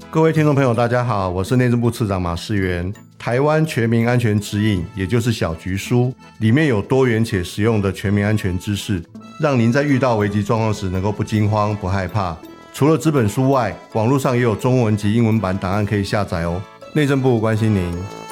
各位听众朋友大家好，我是内政部次长马世元。台湾全民安全指引，也就是小局书，里面有多元且实用的全民安全知识，让您在遇到危机状况时能够不惊慌不害怕。除了纸本书外，网络上也有中文及英文版档案可以下载哦。内政部关心您。